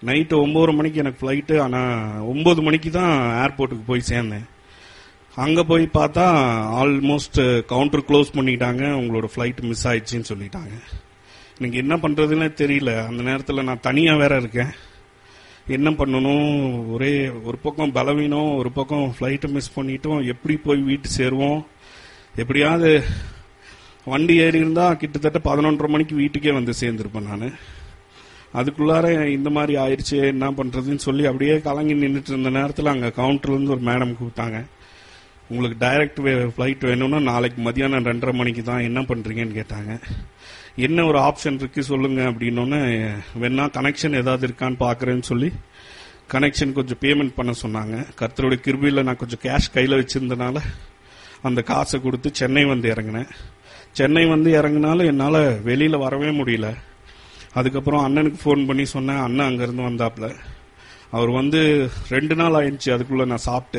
Night 9 மணிக்கு எனக்கு flight. ஆனால் 9 மணிக்கு தான் ஏர்போர்ட்டுக்கு போய் சேர்ந்தேன். அங்கே போய் பார்த்தா ஆல்மோஸ்ட் கவுண்டர் க்ளோஸ் பண்ணிட்டாங்க, உங்களோட ஃப்ளைட் மிஸ் ஆயிடுச்சுன்னு சொல்லிட்டாங்க. எனக்கு என்ன பண்ணுறதுன்னே தெரியல. அந்த நேரத்தில் நான் தனியாக வேற இருக்கேன். என்ன பண்ணணும், ஒரே ஒரு பக்கம் பலவீனம், ஒரு பக்கம் ஃப்ளைட்டை மிஸ் பண்ணிட்டோம். எப்படி போய் வீட்டு சேருவோம்? எப்படியாவது வண்டி ஏறி இருந்தால் கிட்டத்தட்ட 11:30 மணிக்கு வீட்டுக்கே வந்து சேர்ந்துருப்பேன் நான். அதுக்குள்ளார இந்த மாதிரி ஆயிடுச்சு, என்ன பண்ணுறதுன்னு சொல்லி அப்படியே கலங்கி நின்றுட்டு இருந்த நேரத்தில் அங்கே கவுண்டர்லேருந்து ஒரு மேடம் கூப்பிட்டாங்க. உங்களுக்கு டைரக்ட் ஃப்ளைட் வேணும்னா நாளைக்கு மதியானம் 2:30 மணிக்கு தான், என்ன பண்ணுறீங்கன்னு கேட்டாங்க. என்ன ஒரு ஆப்ஷன் இருக்கு சொல்லுங்க அப்படின்னோன்னு, வேணா கனெக்ஷன் ஏதாவது இருக்கான்னு பார்க்குறேன்னு சொல்லி கனெக்ஷன் கொஞ்சம் பேமெண்ட் பண்ண சொன்னாங்க. கர்த்தருடைய கிருபையில் நான் கொஞ்சம் கேஷ் கையில் வச்சிருந்தனால அந்த காசை கொடுத்து சென்னை வந்து இறங்கினேன். சென்னை வந்து இறங்கினாலும் என்னால் வெளியில் வரவே முடியல. அதுக்கப்புறம் அண்ணனுக்கு ஃபோன் பண்ணி சொன்னேன். அண்ணன் அங்கேருந்து வந்தாப்புல. அவர் வந்து 2 நாள் ஆயிடுச்சு அதுக்குள்ளே நான் சாப்பிட்டு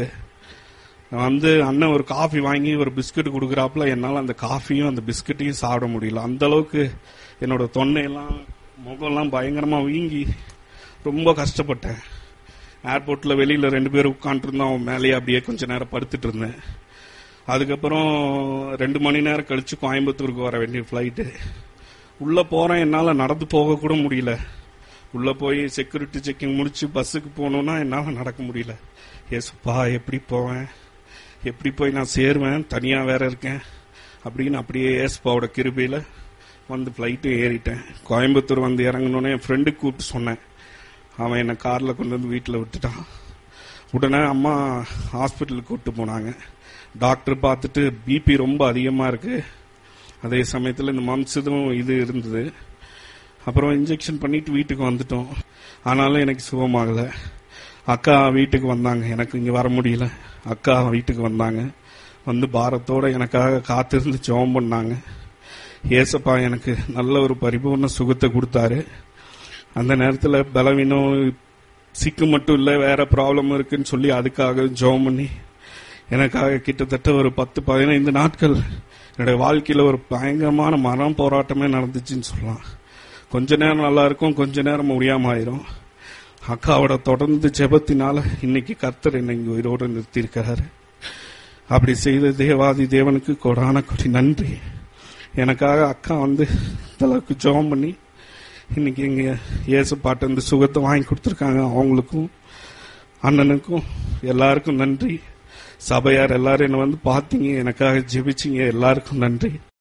வந்து. அண்ணன் ஒரு காஃபி வாங்கி ஒரு பிஸ்கட் கொடுக்குறாப்புல. என்னால் அந்த காஃபியும் அந்த பிஸ்கட்டையும் சாப்பிட முடியல. அந்த அளவுக்கு என்னோட தொண்டையெல்லாம் முகம்லாம் பயங்கரமாக வீங்கி ரொம்ப கஷ்டப்பட்டேன். ஏர்போர்ட்டில் வெளியில் 2 பேர் உட்காந்துருந்தோம். அவன் மேலேயே அப்படியே கொஞ்ச நேரம் படுத்துட்டு இருந்தேன். அதுக்கப்புறம் 2 மணி நேரம் கழிச்சு கோயம்புத்தூருக்கு வர வேண்டிய ஃப்ளைட்டு. உள்ளே போகிறேன், என்னால் நடந்து போக கூட முடியல. உள்ளே போய் செக்யூரிட்டி செக்கிங் முடிச்சு பஸ்ஸுக்கு போகணுன்னா என்னால் நடக்க முடியல. ஏசுப்பா, எப்படி போவேன், எப்படி போய் நான் சேருவேன், தனியாக வேற இருக்கேன் அப்படின்னு அப்படியே ஏசுப்பாவோட கிருபையில் வந்து ஃப்ளைட்டு ஏறிட்டேன். கோயம்புத்தூர் வந்து இறங்கணுன்னே என் ஃப்ரெண்டுக்கு கூப்பிட்டு சொன்னேன். அவன் என்னை காரில் கொண்டு வந்து வீட்டில் விட்டுட்டான். உடனே அம்மா ஹாஸ்பிட்டலுக்கு கூப்பிட்டு போனாங்க. டாக்டர் பார்த்துட்டு பிபி ரொம்ப அதிகமாக இருக்குது, அதே சமயத்தில் இந்த மம்ஸும் இது இருந்தது. அப்புறம் இன்ஜெக்ஷன் பண்ணிட்டு வீட்டுக்கு வந்துட்டோம். ஆனாலும் எனக்கு சுகமாகலை. அக்கா வீட்டுக்கு வந்தாங்க, எனக்கு இங்கே வர முடியல. அக்கா வீட்டுக்கு வந்தாங்க, வந்து பாரத்தோடு எனக்காக காத்திருந்து ஜெபம் பண்ணாங்க. ஏசப்பா எனக்கு நல்ல ஒரு பரிபூர்ண சுகத்தை கொடுத்தாரு. அந்த நேரத்தில் பலவீனம் சிக்கு மட்டும் இல்லை, வேற ப்ராப்ளம் இருக்குன்னு சொல்லி அதுக்காக ஜெபம் பண்ணி எனக்காக கிட்டத்தட்ட ஒரு 10-15 நாட்கள் என்னுடைய வாழ்க்கையில் ஒரு பயங்கரமான மரண போராட்டமே நடந்துச்சுன்னு சொல்லலாம். கொஞ்ச நேரம் நல்லா இருக்கும், கொஞ்ச நேரம் முடியாம ஆயிரும். அக்காவோட தொடர்ந்து ஜெபத்தினால இன்னைக்கு கர்த்தர் என்னை இங்க உயிரோடு நிறுத்தியிருக்கிறாரு. அப்படி செய்த தேவாதி தேவனுக்கு கொடான கொடி நன்றி. எனக்காக அக்கா வந்து அளவுக்கு ஜெபம் பண்ணி இன்னைக்கு இங்க இயேசு பாட்டு இந்த சுகத்தை வாங்கி கொடுத்துருக்காங்க. அவங்களுக்கும் அண்ணனுக்கும் எல்லாருக்கும் நன்றி. சபையார் எல்லாரும் என்ன வந்து பார்த்தீங்க, எனக்காக ஜெபிச்சிங்க, எல்லாருக்கும் நன்றி.